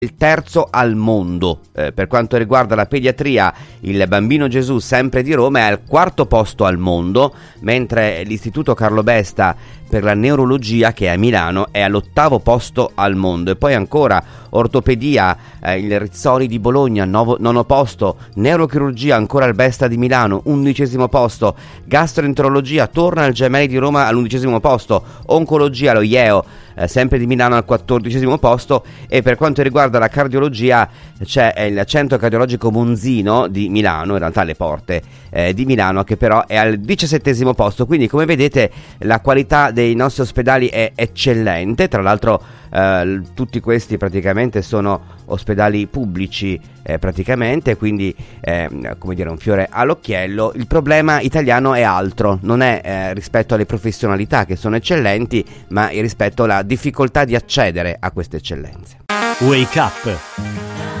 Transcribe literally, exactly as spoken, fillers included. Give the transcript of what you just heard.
il terzo al mondo. Eh, per quanto riguarda la pediatria, il Bambino Gesù, sempre di Roma, è al quarto posto al mondo, mentre l'Istituto Carlo Besta per la neurologia, che è a Milano, è all'ottavo posto al mondo. E poi ancora ortopedia, eh, il Rizzoli di Bologna, novo, nono posto, neurochirurgia ancora al Besta di Milano, undicesimo posto, gastroenterologia torna al Gemelli di Roma all'undicesimo posto, oncologia lo I E O eh, sempre di Milano al quattordicesimo posto, e per quanto riguarda la cardiologia c'è il Centro Cardiologico Monzino di Milano, in realtà alle porte eh, di Milano, che però è al diciassettesimo posto. Quindi, come vedete, la qualità dei nostri ospedali è eccellente. Tra l'altro eh, tutti questi praticamente sono ospedali pubblici, eh, praticamente, quindi eh, come dire, un fiore all'occhiello. Il problema italiano è altro, non è eh, rispetto alle professionalità, che sono eccellenti, ma rispetto alla difficoltà di accedere a queste eccellenze. Wake Up